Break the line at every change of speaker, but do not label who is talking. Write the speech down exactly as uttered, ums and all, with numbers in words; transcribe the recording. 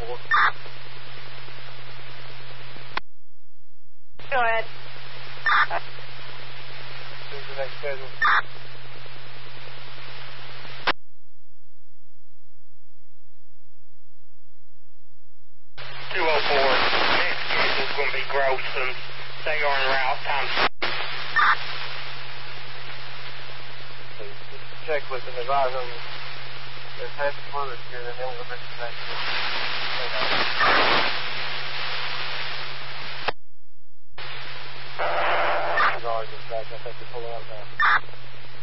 four.
Go ahead.
Here's the next schedule.
two oh four, next schedule's going to be Groston. They are en route, time.
So just check with them, advise them there's heavy fluid here, and then we'll